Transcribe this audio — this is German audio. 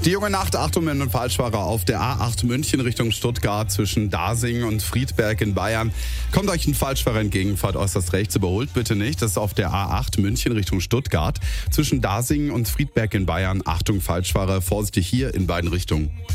Die junge Nacht, Achtung, wenn ein Falschfahrer auf der A8 München Richtung Stuttgart zwischen Dasing und Friedberg in Bayern. Kommt euch ein Falschfahrer entgegen, fahrt äußerst rechts, überholt bitte nicht. Das ist auf der A8 München Richtung Stuttgart zwischen Dasing und Friedberg in Bayern. Achtung, Falschfahrer, vorsichtig hier in beiden Richtungen.